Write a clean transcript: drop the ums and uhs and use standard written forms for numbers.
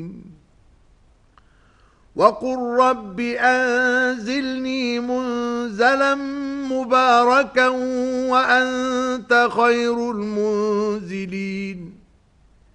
وقل رب أنزلني منزلا مباركا وأنت خير المنزلين